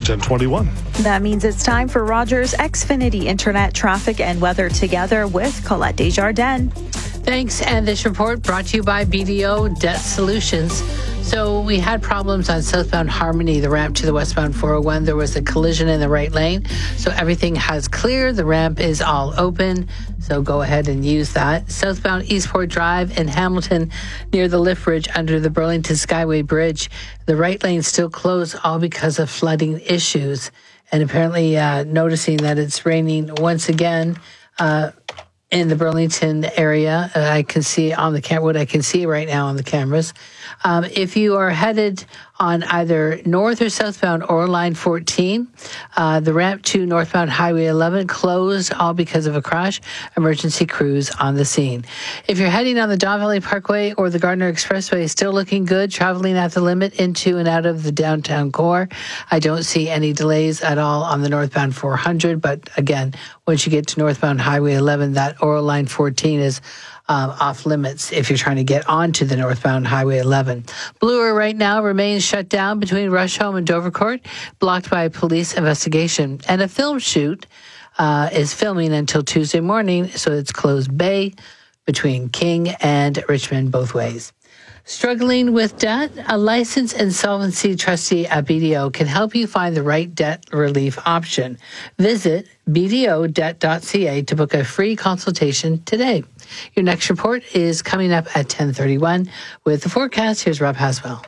1021. That means it's time for Rogers Xfinity Internet traffic and weather together with Colette Desjardins. Thanks. And this report brought to you by BDO Debt Solutions. So we had problems on southbound Harmony, the ramp to the westbound 401. There was a collision in the right lane. So everything has cleared. The ramp is all open. So go ahead and use that. Southbound Eastport Drive in Hamilton near the lift bridge under the Burlington Skyway Bridge. The right lane still closed, all because of flooding issues. And apparently noticing that it's raining once again in the Burlington area. I can see on the what I can see right now on the cameras. If you are headed on either north or southbound or line 14, the ramp to northbound Highway 11 closed, all because of a crash. Emergency crews on the scene. If you're heading on the Don Valley Parkway or the Gardner Expressway, still looking good, traveling at the limit into and out of the downtown core. I don't see any delays at all on the northbound 400, but again, once you get to northbound Highway 11, that or line 14 is off limits if you're trying to get onto the northbound Highway 11. Bloor right now remains shut down between Rusholme and Dovercourt, blocked by a police investigation. And a film shoot is filming until Tuesday morning, so it's closed bay between King and Richmond both ways. Struggling with debt? A licensed insolvency trustee at BDO can help you find the right debt relief option. Visit bdodebt.ca to book a free consultation today. Your next report is coming up at 10:31. With the forecast, here's Rob Haswell.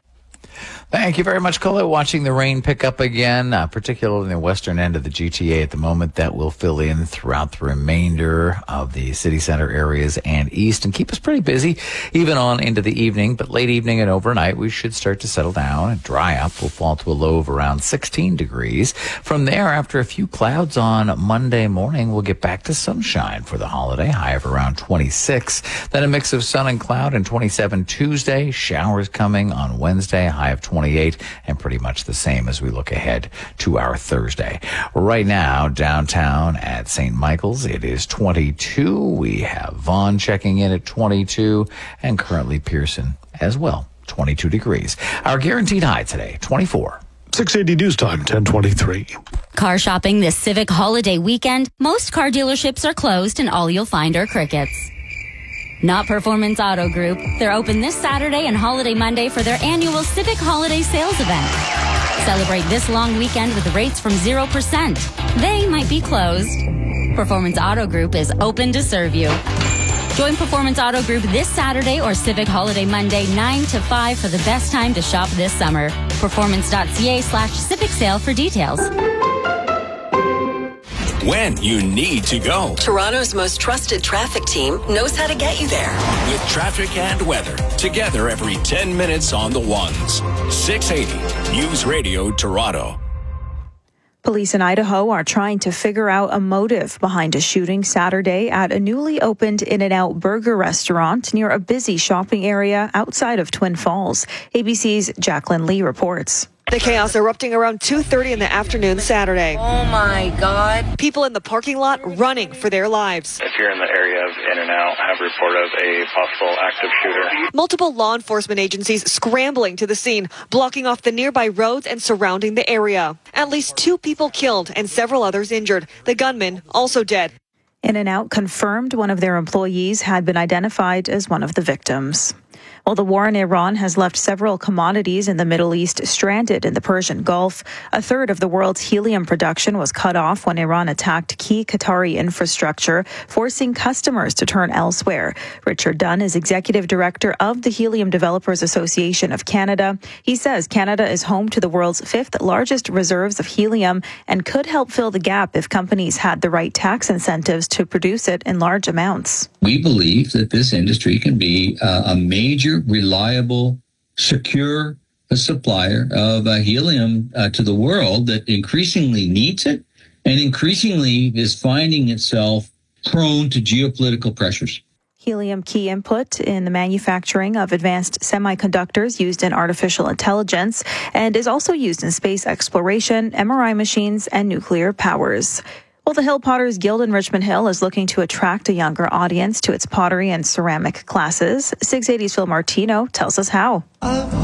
Thank you very much, Colette. Watching the rain pick up again, particularly in the western end of the GTA at the moment. That will fill in throughout the remainder of the city center areas and east and keep us pretty busy even on into the evening. But late evening and overnight, we should start to settle down and dry up. We'll fall to a low of around 16 degrees. From there, after a few clouds on Monday morning, we'll get back to sunshine for the holiday, high of around 26. Then a mix of sun and cloud and 27 Tuesday. Showers coming on Wednesday, high of 28, and pretty much the same as we look ahead to our Thursday. Right now, downtown at St. Michael's, it is 22. We have Vaughan checking in at 22, and currently Pearson as well, 22 degrees. Our guaranteed high today, 24. 680 News Time, 1023. Car shopping this Civic holiday weekend. Most car dealerships are closed and all you'll find are crickets. Not Performance Auto Group. They're open this Saturday and Holiday Monday for their annual Civic Holiday Sales event. Celebrate this long weekend with rates from 0%. They might be closed. Performance Auto Group is open to serve you. Join Performance Auto Group this Saturday or Civic Holiday Monday 9 to 5 for the best time to shop this summer. Performance.ca/Civic Sale for details. When you need to go. Toronto's most trusted traffic team knows how to get you there. With traffic and weather, together every 10 minutes on the ones. 680 News Radio Toronto. Police in Idaho are trying to figure out a motive behind a shooting Saturday at a newly opened In-N-Out burger restaurant near a busy shopping area outside of Twin Falls. ABC's Jacqueline Lee reports. The chaos erupting around 2:30 in the afternoon Saturday. Oh my God. People in the parking lot running for their lives. If you're in the area of In-N-Out, have a report of a possible active shooter. Multiple law enforcement agencies scrambling to the scene, blocking off the nearby roads and surrounding the area. At least 2 people killed and several others injured. The gunman also dead. In-N-Out confirmed one of their employees had been identified as one of the victims. Well, the war in Iran has left several commodities in the Middle East stranded in the Persian Gulf. A third of the world's helium production was cut off when Iran attacked key Qatari infrastructure, forcing customers to turn elsewhere. Richard Dunn is executive director of the Helium Developers Association of Canada. He says Canada is home to the world's 5th largest reserves of helium and could help fill the gap if companies had the right tax incentives to produce it in large amounts. We believe that this industry can be a major, reliable, secure supplier of helium to the world that increasingly needs it and increasingly is finding itself prone to geopolitical pressures. Helium, key input in the manufacturing of advanced semiconductors used in artificial intelligence, and is also used in space exploration, MRI machines, and nuclear powers. Well, the Hill Potters Guild in Richmond Hill is looking to attract a younger audience to its pottery and ceramic classes. 680's Phil Martino tells us how.